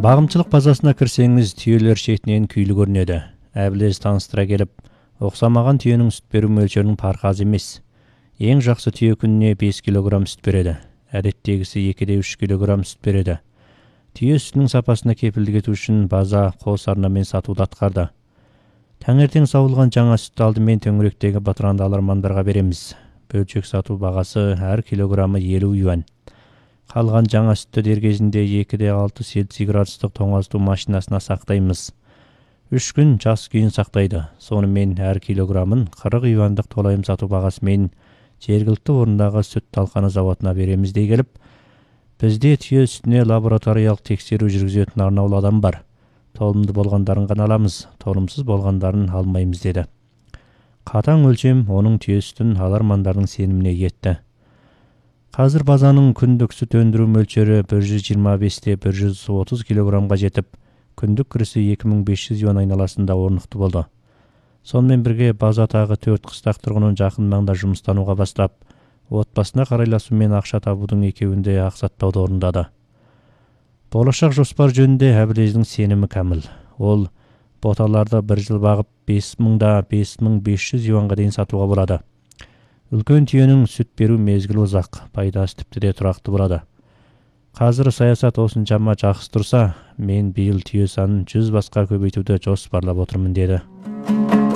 Бағымчылық базасына кірсеңіз, түйелер шетінен күйлі көрінеді. Әбілез таныстыра келіп, оқсамаған түйенің сүт беру мөлшерінің парқы аз емес. Ең жақсы түйе күніне 5 килограмм сүт береді. Әдеттегісі 2-3 килограмм сүт береді. Түйе сүтінің сапасына кепілдік ету үшін база қос арнамен сатуды атқарды. Таңертең сауылған жаңа сүтті алдымен төңіректегі батыранды алармандарға береміз. Бөлшек сату бағасы әр килограммы 50 юан. Қалған жаңа сүтті дер кезінде 2-6 Цельсий градустық тоңазыту машинасына сақтаймыз. 3 күн жас күйін сақтайды. Сонымен әр килограммын 40 юандық толайым сату бағасымен жергілікті орындағы сүт талқаны зауытына береміз дей келіп, бізде түйе сүтіне лабораториялық тексеру жүргізетін арнаулы адам бар. Толымды болғандарын ғана аламыз, толымсыз болғандарын алмаймыз деді. Қатаң өлшем оның түйе сүтін алармандардың сеніміне етті. Қазір базаның күндік сүт өндіру мөлшері 125-130 килограммға жетіп, күндік кірісі 2500 юан айналасында орнықты болды. Сонымен бірге базадағы 4 қыстақ тұрғынын жақын маңда жұмыстануға бастап, отбасына қарайласумен ақша табудың екеуінде ақсаттауды орындады. Болашақ жоспар жөнінде Әбілездің сенімі кәміл. Ол боталарды 1 жыл бағып 5000-5500 юанға дейін сатуға болады. Үлкен түйенің сүт беру мезгілі ұзақ, пайдасы тіпті де тұрақты болады. Қазір саясат осыншама жақсы тұрса, мен биыл түйе санын 100 басқа көбейтуді жоспарлап отырмын деді.